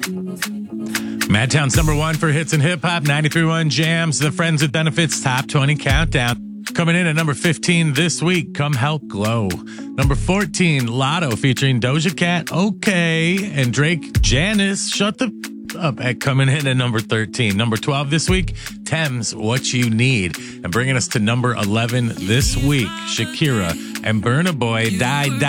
Madtown's number one for hits and hip hop, 93.1 Jams, the Friends with Benefits Top 20 Countdown. Coming in at number 15 this week, Come Help Glow. Number 14, Lotto featuring Doja Cat, Okay, and Drake, Janice, Shut the Up at coming in at number 13. Number 12 this week, Thames, What You Need. And bringing us to number 11 this week, Shakira and Burna Boy, Die Die.